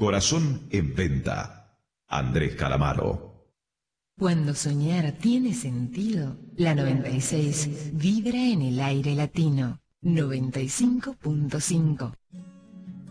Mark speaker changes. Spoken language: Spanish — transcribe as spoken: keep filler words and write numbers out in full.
Speaker 1: Corazón en venta. Andrés Calamaro.
Speaker 2: Cuando soñar tiene sentido, la noventa y seis vibra en el aire latino. noventa y cinco punto cinco.